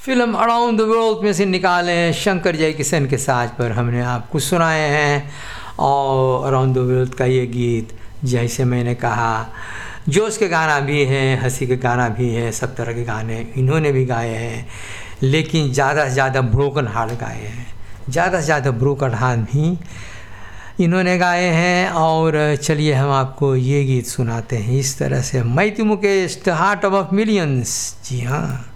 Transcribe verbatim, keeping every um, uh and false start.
Film around the world में से निकाले हैं शंकर जयकिशन के साज पर हमने आपको सुनाए हैं। और अराउंड द वर्ल्ड का ये गीत जैसे मैंने कहा जोश के गाना भी हैं, हंसी के गाना भी है, सब तरह के गाने इन्होंने भी गाए हैं, लेकिन ज़्यादा से ज़्यादा ब्रोकन हार्ट गाए हैं, ज़्यादा से ज़्यादा ब्रोकन हार्ट भी इन्होंने गाए हैं। और चलिए हम आपको ये गीत सुनाते हैं इस तरह से, Matthew Mukesh the heart of millions. जी हाँ।